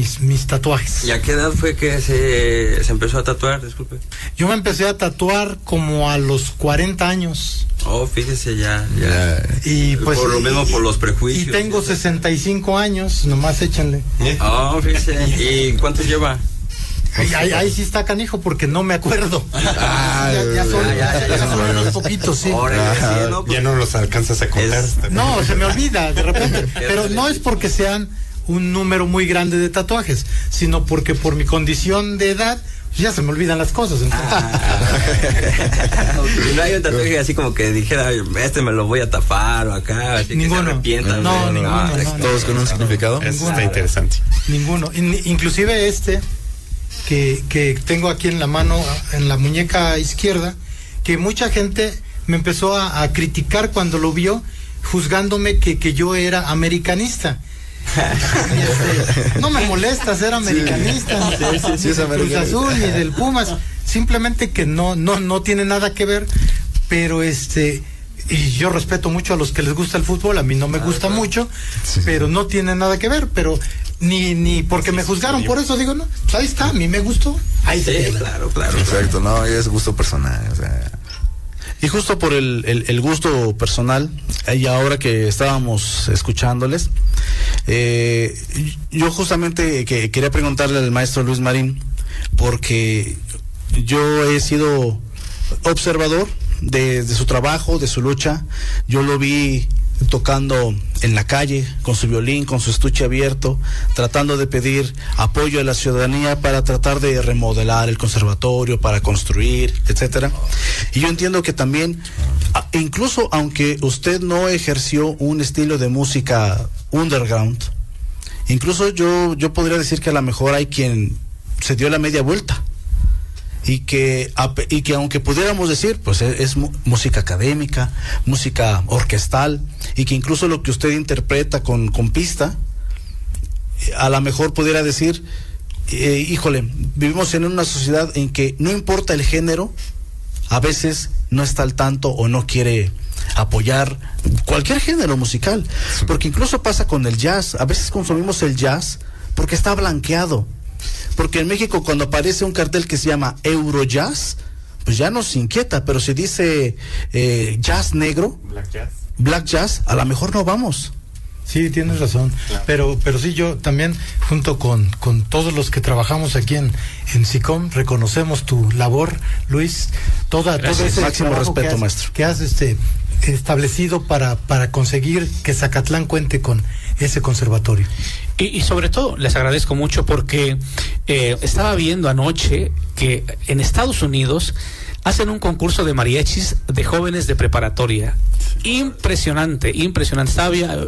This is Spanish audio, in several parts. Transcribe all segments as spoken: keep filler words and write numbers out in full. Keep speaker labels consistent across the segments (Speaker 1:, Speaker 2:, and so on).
Speaker 1: mis, mis tatuajes.
Speaker 2: ¿Y a qué edad fue que se, se empezó a tatuar? Disculpe.
Speaker 1: Yo me empecé a tatuar como a los cuarenta años.
Speaker 2: Oh, fíjese ya, ya.
Speaker 1: Y pues,
Speaker 2: por lo mismo, por los prejuicios.
Speaker 1: Y tengo sesenta y cinco años, nomás échanle.
Speaker 2: Oh, fíjese. ¿Y cuánto lleva?
Speaker 1: Ahí, ahí, ahí sí está canijo porque no me acuerdo. Ah, ya, ya, son, ya, ya, ya son unos poquitos, sí.
Speaker 3: Ahora, sí, no, pues, ya no los alcanzas a contar.
Speaker 1: Es, no, se me olvida de repente. Pero no es porque sean un número muy grande de tatuajes, sino porque por mi condición de edad ya se me olvidan las cosas.
Speaker 2: Ah. Y no hay un tatuaje así como que dijera, este me lo voy a tapar o acá, así
Speaker 1: ninguno.
Speaker 2: Que se arrepienta.
Speaker 1: No, no, ninguno. No, no,
Speaker 3: todos con un significado. Eso está interesante.
Speaker 1: Ninguno. In, inclusive este que, que tengo aquí en la mano, en la muñeca izquierda, que mucha gente me empezó a, a criticar cuando lo vio, juzgándome que, que yo era americanista. Este, no me molesta ser americanista, sí, ni, sí, sí, ni sí, del Cruz Azul ni del Pumas, simplemente que no no no tiene nada que ver, pero este y yo respeto mucho a los que les gusta el fútbol, a mí no me ah, gusta claro. mucho, sí. pero no tiene nada que ver, pero ni ni porque sí, me juzgaron sí, por eso digo, no, pues ahí está, a mí me gustó, ahí
Speaker 2: sí, sí claro, claro.
Speaker 3: Exacto, no, es gusto personal, o sea.
Speaker 4: Y justo por el, el, el gusto personal, y ahora que estábamos escuchándoles, eh, yo justamente que quería preguntarle al maestro Luis Marín, porque yo he sido observador de, de su trabajo, de su lucha. Yo lo vi tocando en la calle, con su violín, con su estuche abierto, tratando de pedir apoyo a la ciudadanía para tratar de remodelar el conservatorio, para construir, etcétera. Y yo entiendo que también, incluso aunque usted no ejerció un estilo de música underground, incluso yo, yo podría decir que a lo mejor hay quien se dio la media vuelta. Y que, y que aunque pudiéramos decir, pues es, es música académica, música orquestal, y que incluso lo que usted interpreta con, con pista, a lo mejor pudiera decir, eh, híjole, vivimos en una sociedad en que no importa el género, a veces no está al tanto o no quiere apoyar cualquier género musical, porque incluso pasa con el jazz, a veces consumimos el jazz porque está blanqueado. Porque en México cuando aparece un cartel que se llama Eurojazz, pues ya nos inquieta, pero si dice eh, jazz negro, Black Jazz, Black Jazz, a lo mejor no vamos.
Speaker 1: Sí, tienes razón, claro. pero pero sí, yo también, junto con, con todos los que trabajamos aquí en, en SICOM, reconocemos tu labor, Luis, toda, todo ese
Speaker 4: máximo respeto,
Speaker 1: que has,
Speaker 4: maestro.
Speaker 1: que has este, establecido para, para conseguir que Zacatlán cuente con ese conservatorio.
Speaker 5: Y, y sobre todo les agradezco mucho porque eh, estaba viendo anoche que en Estados Unidos hacen un concurso de mariachis de jóvenes de preparatoria. Impresionante, impresionante. Estaba,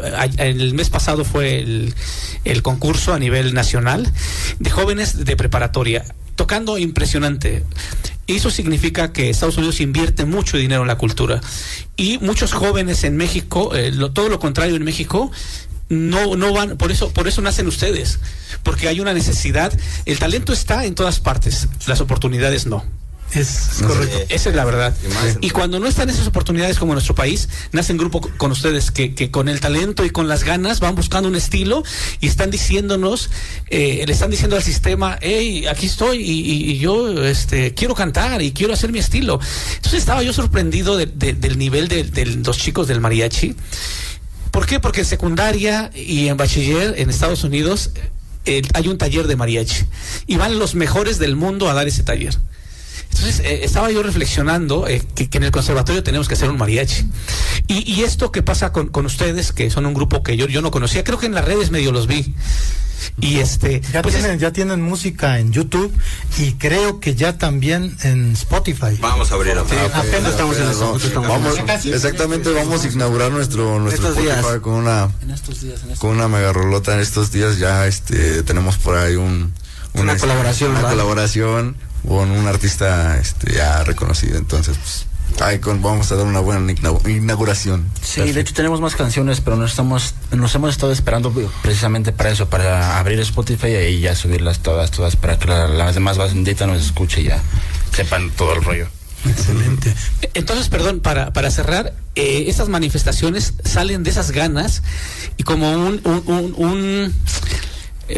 Speaker 5: el mes pasado fue el, el concurso a nivel nacional de jóvenes de preparatoria, tocando impresionante. Eso significa que Estados Unidos invierte mucho dinero en la cultura. Y muchos jóvenes en México, eh, lo, todo lo contrario en México, no no van, por eso por eso nacen ustedes, porque hay una necesidad. El talento está en todas partes, las oportunidades no.
Speaker 1: Es correcto.
Speaker 5: Esa es la verdad. Y cuando no están esas oportunidades como en nuestro país, nacen grupo con ustedes que, que con el talento y con las ganas van buscando un estilo y están diciéndonos, eh, le están diciendo al sistema, hey, aquí estoy y, y, y yo este, quiero cantar y quiero hacer mi estilo. Entonces estaba yo sorprendido de, de, del nivel de, de los chicos del mariachi. ¿Por qué? Porque en secundaria y en bachiller en Estados Unidos eh, hay un taller de mariachi y van los mejores del mundo a dar ese taller. Entonces eh, estaba yo reflexionando eh, que, que en el conservatorio tenemos que hacer un mariachi. Y, y esto que pasa con, con ustedes, que son un grupo que yo, yo no conocía, creo que en las redes medio los vi. Y este
Speaker 1: ya pues tienen es... ya tienen música en YouTube y creo que ya también en Spotify.
Speaker 2: Vamos a abrir
Speaker 1: sí,
Speaker 2: okay,
Speaker 1: apenas estamos en eso.
Speaker 3: Vamos, exactamente, vamos a inaugurar nuestro nuestro Spotify con una
Speaker 6: en estos días, en estos
Speaker 3: con una mega rolota en estos días. Ya este tenemos por ahí un
Speaker 6: una, una colaboración,
Speaker 3: una
Speaker 6: ¿verdad?
Speaker 3: colaboración con un artista este ya reconocido, entonces pues ay, con, vamos a dar una buena inauguración.
Speaker 6: Sí, perfecto. De hecho tenemos más canciones, pero nos estamos nos hemos estado esperando precisamente para eso, para abrir Spotify y ya subirlas todas, todas para que la, la demás bandita nos escuche y ya sepan todo el rollo.
Speaker 1: Excelente.
Speaker 5: Entonces, perdón, para, para cerrar, eh, estas manifestaciones salen de esas ganas y como un, un, un, un